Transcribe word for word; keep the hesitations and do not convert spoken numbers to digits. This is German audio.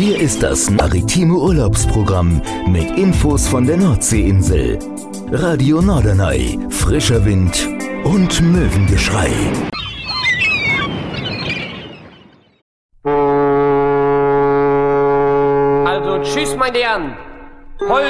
Hier ist das maritime Urlaubsprogramm mit Infos von der Nordseeinsel. Radio Norderney, frischer Wind und Möwengeschrei. Also tschüss, meine Herren. Hol